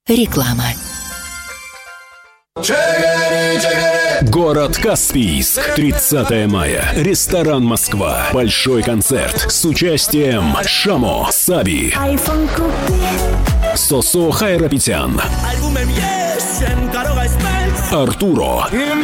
Реклама. Город Каспийск. 30 мая. Ресторан «Москва». Большой концерт с участием Шамо, Саби, Сосо Хайрапетян, Артуро,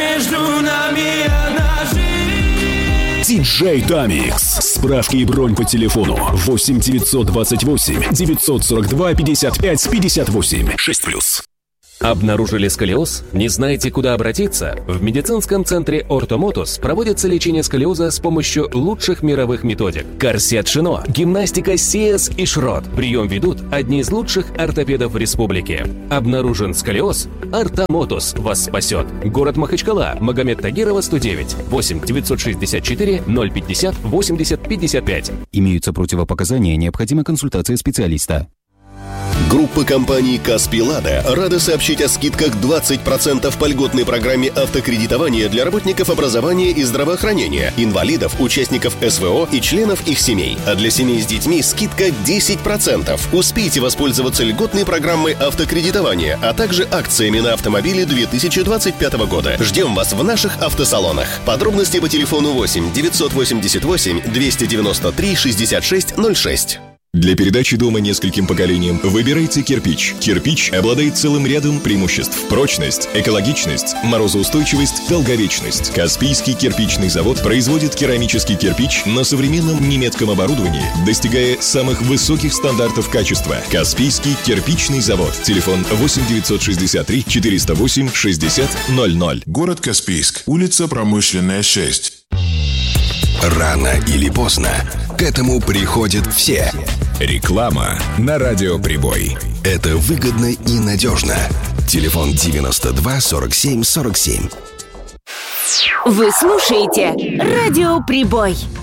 Диджей Тамикс. Справки и бронь по телефону 8 928 942 55 58 6+. Обнаружили сколиоз? Не знаете, куда обратиться? В медицинском центре Ортомотус проводится лечение сколиоза с помощью лучших мировых методик. Корсет Шино, гимнастика Сиэс и Шрот. Прием ведут одни из лучших ортопедов в республике. Обнаружен сколиоз? Ортомотус вас спасет. Город Махачкала, Магомед Тагирова, 109, 8 964 050 80 55. Имеются противопоказания, необходима консультация специалиста. Группа компаний «Каспий Лада» рада сообщить о скидках 20% по льготной программе автокредитования для работников образования и здравоохранения, инвалидов, участников СВО и членов их семей. А для семей с детьми скидка 10%. Успейте воспользоваться льготной программой автокредитования, а также акциями на автомобили 2025 года. Ждем вас в наших автосалонах. Подробности по телефону 8 988 293 66 06. Для передачи дома нескольким поколениям выбирайте кирпич. Кирпич обладает целым рядом преимуществ. Прочность, экологичность, морозоустойчивость, долговечность. Каспийский кирпичный завод производит керамический кирпич на современном немецком оборудовании, достигая самых высоких стандартов качества. Каспийский кирпичный завод. Телефон 8 963 408 60 00. Город Каспийск. Улица Промышленная, 6. Рано или поздно к этому приходят все. Реклама на Радио Прибой. Это выгодно и надежно. Телефон 92 47 47. Вы слушаете Радио Прибой.